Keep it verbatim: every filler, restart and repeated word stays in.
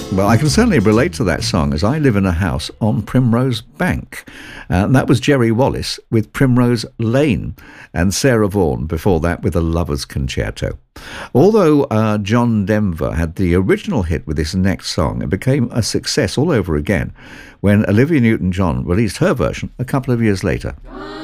Well, I can certainly relate to that song, as I live in a house on Primrose Bank. Uh, and that was Jerry Wallace with Primrose Lane, and Sarah Vaughan before that with A Lover's Concerto. Although uh, John Denver had the original hit with this next song, it became a success all over again when Olivia Newton-John released her version a couple of years later.